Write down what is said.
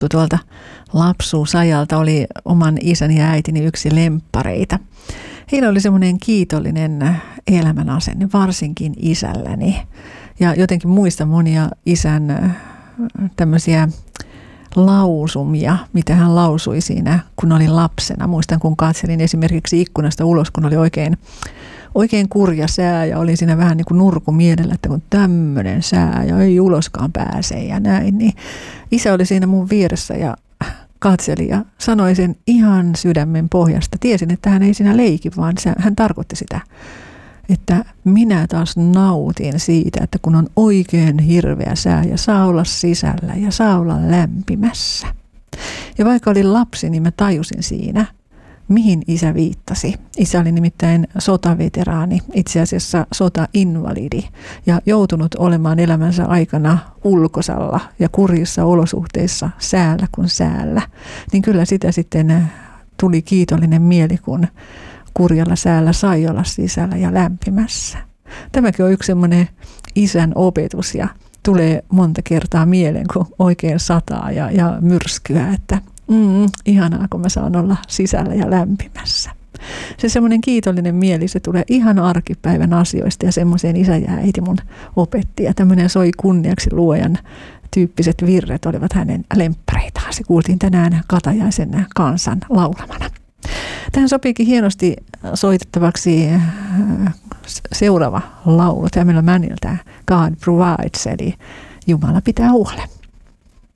tuolta lapsuusajalta oli oman isäni ja äitini yksi lemppareita. Heillä oli semmoinen kiitollinen elämänasenne, varsinkin isälläni. Ja jotenkin muistan monia isän tämmöisiä lausumia, mitä hän lausui siinä, kun olin lapsena. Muistan, kun katselin esimerkiksi ikkunasta ulos, kun oli oikein kurja sää ja olin siinä vähän niin kuin nurkumielellä, että kun tämmöinen sää ja ei uloskaan pääse ja näin. Niin isä oli siinä mun vieressä ja katseli ja sanoi sen ihan sydämen pohjasta. Tiesin, että hän ei siinä leiki, vaan hän tarkoitti sitä, että minä taas nautin siitä, että kun on oikein hirveä sää ja saa olla sisällä ja saa olla lämpimässä. Ja vaikka olin lapsi, niin mä tajusin siinä, mihin isä viittasi. Isä oli nimittäin sotaveteraani, itse asiassa sotainvalidi ja joutunut olemaan elämänsä aikana ulkosalla ja kurjissa olosuhteissa säällä kuin säällä. Niin kyllä sitä sitten tuli kiitollinen mieli, kun kurjalla säällä sai olla sisällä ja lämpimässä. Tämäkin on yksi semmoinen isän opetus ja tulee monta kertaa mieleen, kun oikein sataa ja myrskyä, että ihanaa, kun mä saan olla sisällä ja lämpimässä. Se semmoinen kiitollinen mieli, se tulee ihan arkipäivän asioista ja semmoiseen isä ja äiti mun opetti. Ja tämmöinen soi kunniaksi luojan tyyppiset virret olivat hänen lemppareitaan. Se kuultiin tänään Katajaisen kansan laulamana. Tähän sopiikin hienosti soitettavaksi seuraava laulu Tamela Mannilta, God Provides, eli Jumala pitää huolen.